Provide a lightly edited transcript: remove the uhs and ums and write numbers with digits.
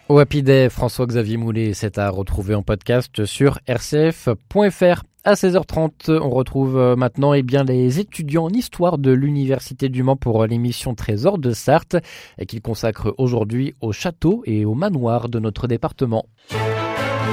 Au Happy Day, François-Xavier Moulet, c'est à retrouver en podcast sur rcf.fr. À 16h30, on retrouve maintenant les étudiants en histoire de l'Université du Mans pour l'émission Trésor de Sarthe qu'ils consacrent aujourd'hui au château et au manoir de notre département.